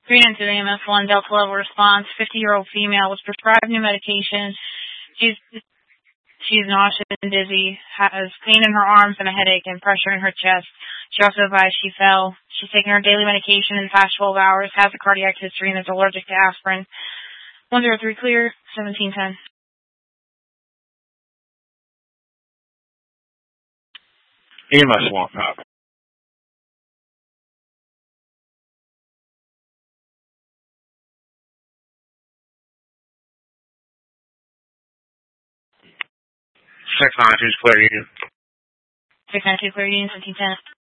392 AMS1 Delta level response. 50-year-old female was prescribed new medication. She's nauseous and dizzy, has pain in her arms and a headache and pressure in her chest. She also advised she fell. She's taken her daily medication in the past 12 hours, has a cardiac history, and is allergic to aspirin. 103 clear, 1710. AMS1. 692 is clear, Union. 692 clear, Union, 1710.